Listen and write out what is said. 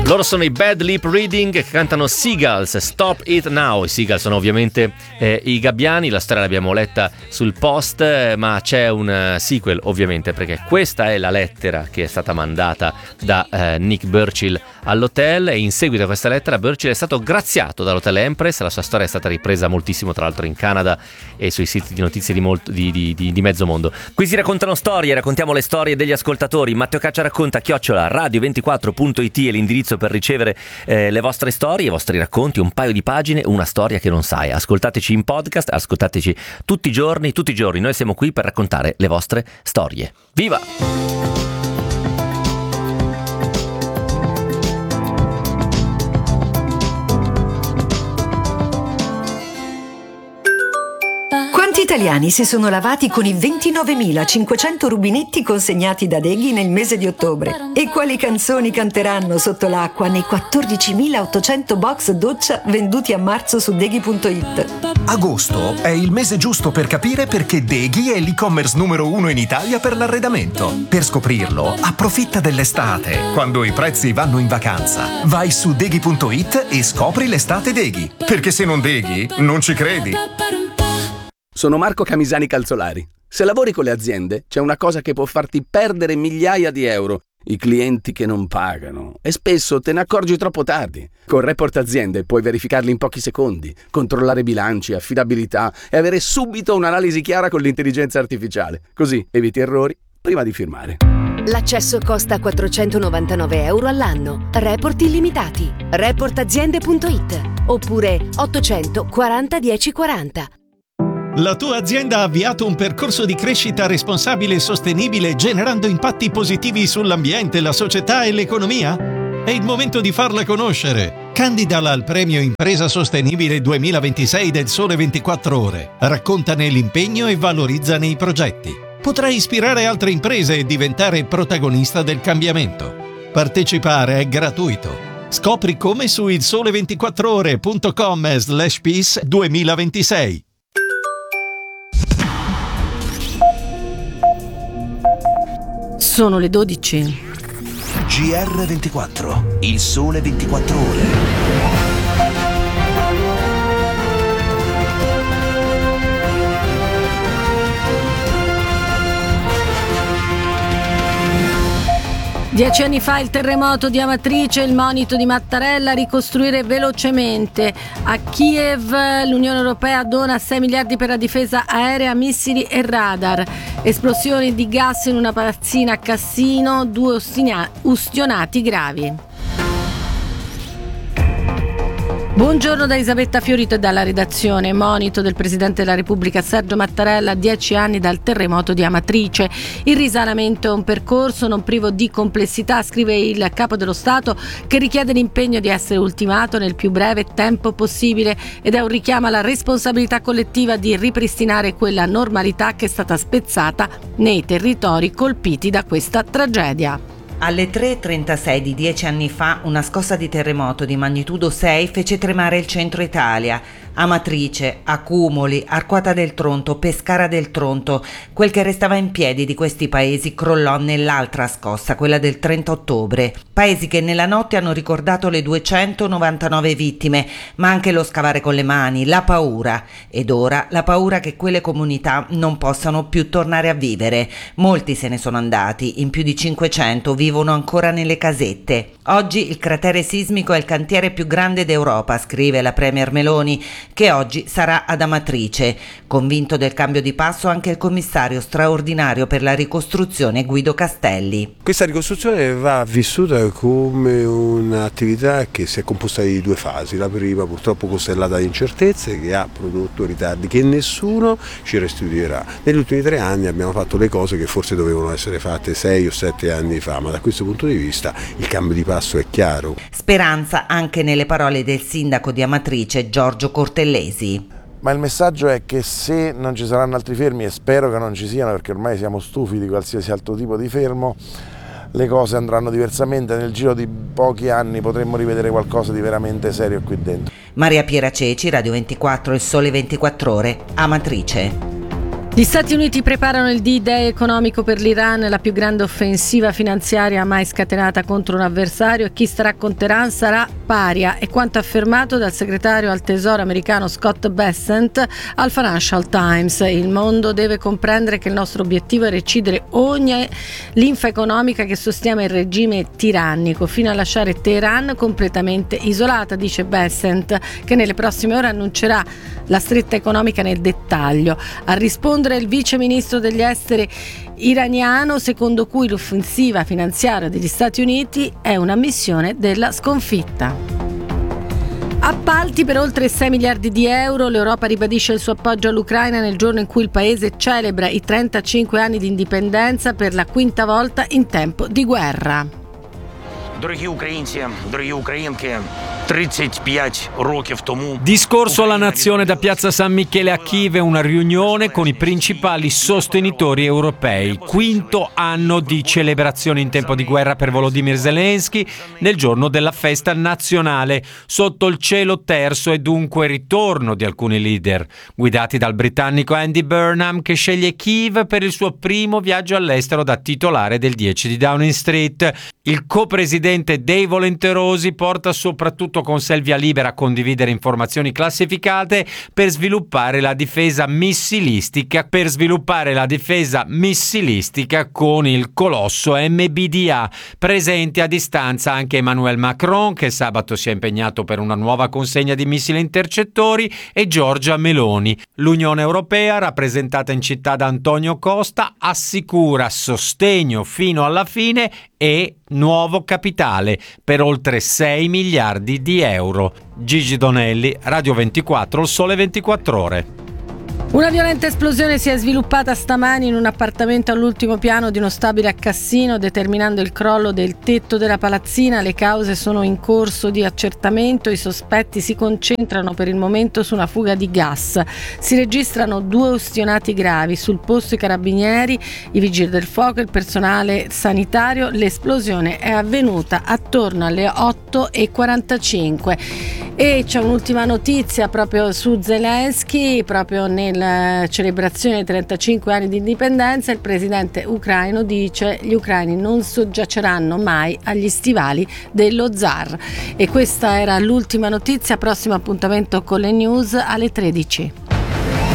Loro sono i Bad Lip Reading che cantano Seagulls, Stop It Now. I Seagulls sono ovviamente i gabbiani, la storia l'abbiamo letta sul post, ma c'è un sequel ovviamente, perché questa è la lettera che è stata mandata da Nick Burchill all'hotel, e in seguito a questa lettera Burchill è stato graziato dall'hotel Empress. La sua storia è stata ripresa moltissimo, tra l'altro in Canada e sui siti di notizie di mezzo mondo. Qui si raccontano storie, raccontiamo le storie degli ascoltatori. Matteo Caccia racconta @radio24.it è l'indirizzo per ricevere le vostre storie, i vostri racconti, un paio di pagine, una storia che non sai. Ascoltateci in podcast, ascoltateci tutti i giorni, noi siamo qui per raccontare le vostre storie. Viva! Quanti italiani si sono lavati con i 29.500 rubinetti consegnati da Deghi nel mese di ottobre? E quali canzoni canteranno sotto l'acqua nei 14.800 box doccia venduti a marzo su Deghi.it? Agosto è il mese giusto per capire perché Deghi è l'e-commerce numero 1 in Italia per l'arredamento. Per scoprirlo, approfitta dell'estate, quando i prezzi vanno in vacanza. Vai su Deghi.it e scopri l'estate Deghi. Perché se non Deghi, non ci credi. Sono Marco Camisani Calzolari. Se lavori con le aziende, c'è una cosa che può farti perdere migliaia di euro: i clienti che non pagano. E spesso te ne accorgi troppo tardi. Con Report Aziende puoi verificarli in pochi secondi, controllare bilanci, affidabilità e avere subito un'analisi chiara con l'intelligenza artificiale. Così eviti errori prima di firmare. L'accesso costa 499 euro all'anno. Report illimitati. Reportaziende.it oppure 840 1040. La tua azienda ha avviato un percorso di crescita responsabile e sostenibile, generando impatti positivi sull'ambiente, la società e l'economia? È il momento di farla conoscere. Candidala al premio Impresa Sostenibile 2026 del Sole 24 Ore. Raccontane l'impegno e valorizzane i progetti. Potrai ispirare altre imprese e diventare protagonista del cambiamento. Partecipare è gratuito. Scopri come su ilsole24ore.com/peace 2026. Sono le 12. GR24, il sole 24 ore. Dieci anni fa il terremoto di Amatrice, il monito di Mattarella: ricostruire velocemente. A Kiev l'Unione Europea dona 6 miliardi per la difesa aerea, missili e radar. Esplosioni di gas in una palazzina a Cassino, 2 ustionati gravi. Buongiorno da Elisabetta Fiorito e dalla redazione. Monito del Presidente della Repubblica Sergio Mattarella: 10 anni dal terremoto di Amatrice. Il risanamento è un percorso non privo di complessità, scrive il Capo dello Stato, che richiede l'impegno di essere ultimato nel più breve tempo possibile, ed è un richiamo alla responsabilità collettiva di ripristinare quella normalità che è stata spezzata nei territori colpiti da questa tragedia. Alle 3:36 di 10 anni fa una scossa di terremoto di magnitudo 6 fece tremare il centro Italia. Amatrice, Accumoli, Arquata del Tronto, Pescara del Tronto. Quel che restava in piedi di questi paesi crollò nell'altra scossa, quella del 30 ottobre. Paesi che nella notte hanno ricordato le 299 vittime, ma anche lo scavare con le mani, la paura. Ed ora la paura che quelle comunità non possano più tornare a vivere. Molti se ne sono andati, in più di 500 vivono ancora nelle casette. Oggi il cratere sismico è il cantiere più grande d'Europa, scrive la Premier Meloni, che oggi sarà ad Amatrice. Convinto del cambio di passo anche il commissario straordinario per la ricostruzione Guido Castelli. Questa ricostruzione va vissuta come un'attività che si è composta di 2 fasi. La prima, purtroppo costellata di incertezze, che ha prodotto ritardi che nessuno ci restituirà. Negli ultimi 3 anni abbiamo fatto le cose che forse dovevano essere fatte 6 o 7 anni fa, ma da questo punto di vista il cambio di passo è chiaro. Speranza anche nelle parole del sindaco di Amatrice, Giorgio Cortellesi. Ma il messaggio è che se non ci saranno altri fermi, e spero che non ci siano perché ormai siamo stufi di qualsiasi altro tipo di fermo, le cose andranno diversamente. Nel giro di pochi anni potremmo rivedere qualcosa di veramente serio qui dentro. Maria Piera Ceci, Radio 24, il Sole 24 Ore, Amatrice. Gli Stati Uniti preparano il D-Day economico per l'Iran, la più grande offensiva finanziaria mai scatenata contro un avversario, e chi starà con Teheran sarà paria, è quanto affermato dal segretario al Tesoro americano Scott Bessent al Financial Times. Il mondo deve comprendere che il nostro obiettivo è recidere ogni linfa economica che sostiene il regime tirannico, fino a lasciare Teheran completamente isolata, dice Bessent, che nelle prossime ore annuncerà la stretta economica nel dettaglio. A rispondere il vice ministro degli esteri iraniano, secondo cui l'offensiva finanziaria degli Stati Uniti è una missione della sconfitta. Appalti per oltre 6 miliardi di euro, l'Europa ribadisce il suo appoggio all'Ucraina nel giorno in cui il paese celebra i 35 anni di indipendenza per la quinta volta in tempo di guerra. Дорогі українці, дорогі українки, 35 років тому. Discorso alla nazione da Piazza San Michele a Kiev, una riunione con i principali sostenitori europei. Quinto anno di celebrazione in tempo di guerra per Volodymyr Zelensky nel giorno della festa nazionale. Sotto il cielo terzo e dunque ritorno di alcuni leader, guidati dal britannico Andy Burnham, che sceglie Kiev per il suo primo viaggio all'estero da titolare del 10 di Downing Street. Il co-presidente dei volenterosi porta soprattutto con sé il via libera a condividere informazioni classificate per sviluppare la difesa missilistica con il colosso MBDA. Presente a distanza anche Emmanuel Macron, che sabato si è impegnato per una nuova consegna di missili intercettori, e Giorgia Meloni. L'Unione Europea, rappresentata in città da Antonio Costa, assicura sostegno fino alla fine e nuovo capitale per oltre 6 miliardi di euro. Gigi Donelli, Radio 24, Il Sole 24 Ore. Una violenta esplosione si è sviluppata stamani in un appartamento all'ultimo piano di uno stabile a Cassino, determinando il crollo del tetto della palazzina. Le cause sono in corso di accertamento. I sospetti si concentrano per il momento su una fuga di gas. Si registrano 2 ustionati gravi, sul posto i carabinieri, i vigili del fuoco e il personale sanitario. L'esplosione è avvenuta attorno alle 8:45. E c'è un'ultima notizia proprio su Zelensky, proprio nella celebrazione dei 35 anni di indipendenza. Il presidente ucraino dice: gli ucraini non soggiaceranno mai agli stivali dello zar. E questa era l'ultima notizia. Prossimo appuntamento con le news alle 13.